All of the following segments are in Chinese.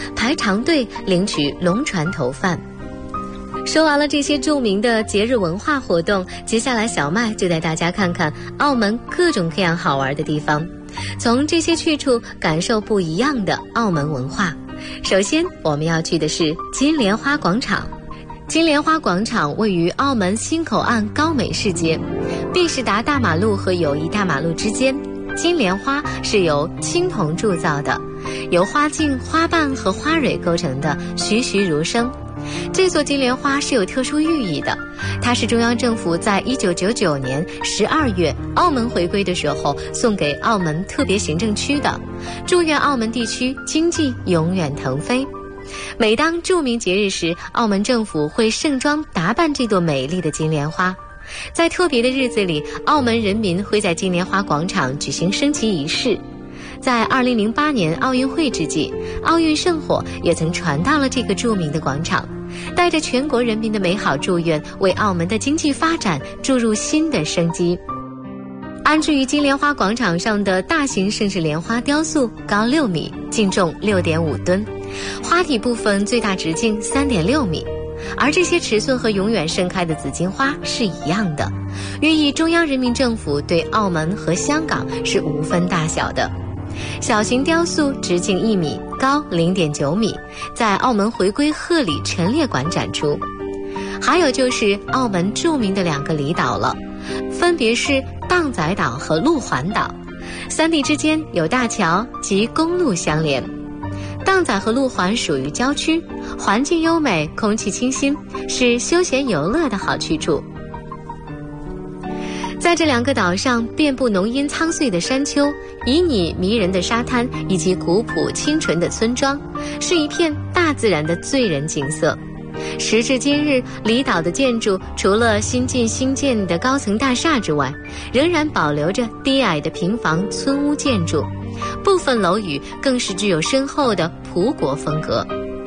排长队领取龙船头饭。说完了这些著名的节日文化活动，接下来小麦就带大家看看澳门各种各样好玩的地方，从这些去处感受不一样的澳门文化。首先我们要去的是金莲花广场。金莲花广场位于澳门新口岸高美士街，毕士达大马路和友谊大马路之间。金莲花是由青铜铸造的，由花茎、花瓣和花蕊构成的，栩栩如生。这座金莲花是有特殊寓意的，它是中央政府在1999年12月澳门回归的时候送给澳门特别行政区的，祝愿澳门地区经济永远腾飞。每当著名节日时，澳门政府会盛装打扮这朵美丽的金莲花。在特别的日子里，澳门人民会在金莲花广场举行升旗仪式。在2008年奥运会之际，奥运圣火也曾传到了这个著名的广场，带着全国人民的美好祝愿，为澳门的经济发展注入新的生机。安置于金莲花广场上的大型盛世莲花雕塑高6米，净重6.5吨，花体部分最大直径3.6米，而这些尺寸和永远盛开的紫荆花是一样的，寓意中央人民政府对澳门和香港是无分大小的。小型雕塑直径1米，高0.9米，在澳门回归贺礼陈列馆展出。还有就是澳门著名的2个离岛了，分别是荡仔岛和路环岛，三地之间有大桥及公路相连。荡仔和路环属于郊区，环境优美，空气清新，是休闲游乐的好去处。在这2个岛上，遍布浓荫苍翠的山丘、旖旎迷人的沙滩以及古朴清纯的村庄，是一片大自然的醉人景色。时至今日，离岛的建筑除了新近新建的高层大厦之外，仍然保留着低矮的平房村屋建筑，部分楼宇更是具有深厚的葡国风格。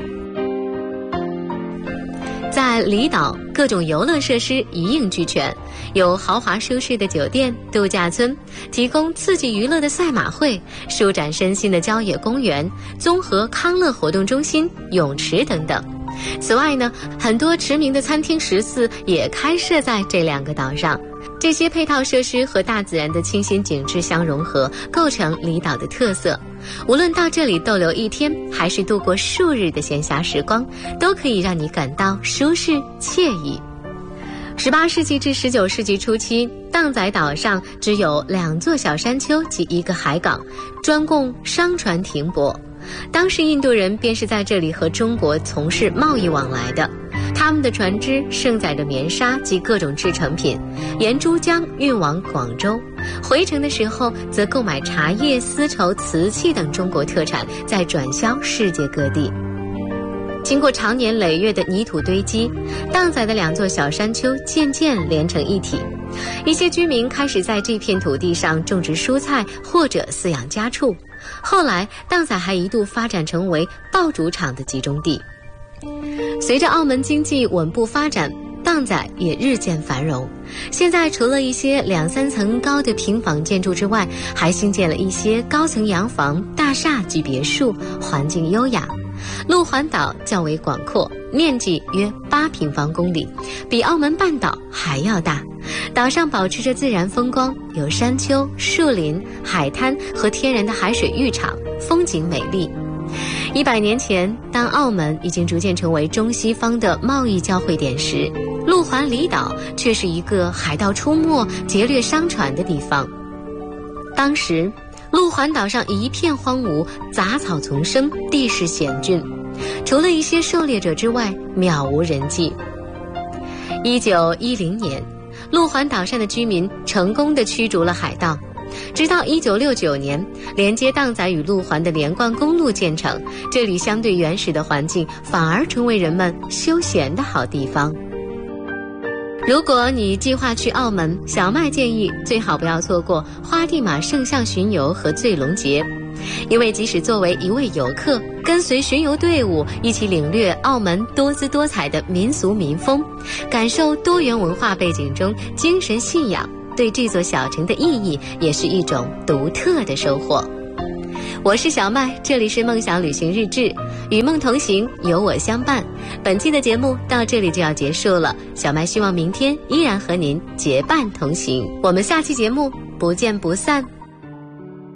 在离岛，各种游乐设施一应俱全，有豪华舒适的酒店、度假村，提供刺激娱乐的赛马会、舒展身心的郊野公园、综合康乐活动中心、泳池等等。此外呢，很多驰名的餐厅食肆也开设在这2个岛上。这些配套设施和大自然的清新景致相融合，构成离岛的特色。无论到这里逗留1天，还是度过数日的闲暇时光，都可以让你感到舒适惬意。18世纪至19世纪初期，荡仔岛上只有2座小山丘及1个海港，专供商船停泊。当时印度人便是在这里和中国从事贸易往来的，他们的船只盛载着棉纱及各种制成品，沿珠江运往广州，回程的时候则购买茶叶、丝绸、瓷器等中国特产，再转销世界各地。经过长年累月的泥土堆积，荡仔的2座小山丘渐渐连成一体，一些居民开始在这片土地上种植蔬菜或者饲养家畜。后来荡仔还一度发展成为爆竹厂的集中地。随着澳门经济稳步发展，荡仔也日渐繁荣。现在除了一些2-3层高的平房建筑之外，还新建了一些高层洋房、大厦及别墅，环境优雅。路环岛较为广阔，面积约8平方公里，比澳门半岛还要大。岛上保持着自然风光，有山丘、树林、海滩和天然的海水浴场，风景美丽。100年前，当澳门已经逐渐成为中西方的贸易交汇点时，路环离岛却是一个海盗出没、劫掠商船的地方。当时路环岛上一片荒芜，杂草丛生，地势险峻，除了一些狩猎者之外，渺无人迹。1910年，路环岛上的居民成功地驱逐了海盗，直到1969年，连接荡仔与路环的连贯公路建成，这里相对原始的环境反而成为人们休闲的好地方。如果你计划去澳门，小麦建议最好不要错过花地玛圣象巡游和醉龙节，因为即使作为一位游客，跟随巡游队伍一起领略澳门多姿多彩的民俗民风，感受多元文化背景中精神信仰，对这座小城的意义也是一种独特的收获。 我是小麦，这里是梦想旅行日志，与梦同行，有我相伴。本期的节目到这里就要结束了，小麦希望明天依然和您结伴同行。我们下期节目不见不散。